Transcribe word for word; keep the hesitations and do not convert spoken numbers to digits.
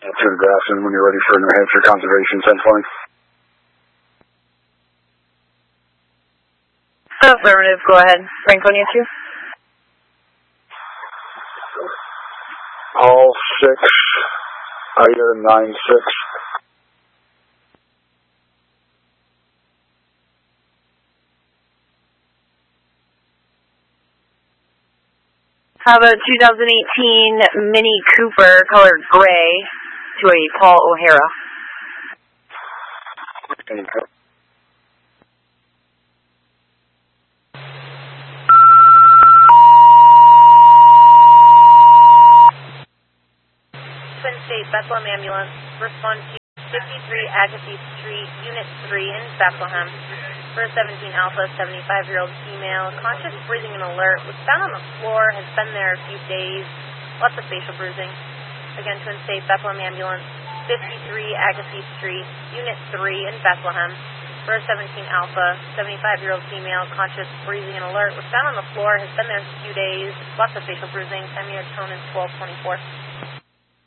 Through the grass, and when you're ready for New Hampshire Conservation, ten twenty. Affirmative, go ahead. Franconia two. All six, Ida nine six. Have a two thousand eighteen Mini Cooper, colored gray, to a Paul O'Hara. Okay. Twin State Bethlehem Ambulance, respond to fifty-three Agassiz Street, Unit three in Bethlehem. For a seventeen Alpha, seventy-five-year-old female, conscious, breathing, and alert, was found on the floor, has been there a few days, lots of facial bruising. Again, Twin State Bethlehem Ambulance, fifty-three Agassiz Street, Unit three in Bethlehem. For a seventeen Alpha, seventy-five-year-old female, conscious, breathing, and alert, was found on the floor, has been there a few days, lots of facial bruising. Time unit tone is twelve twenty-four.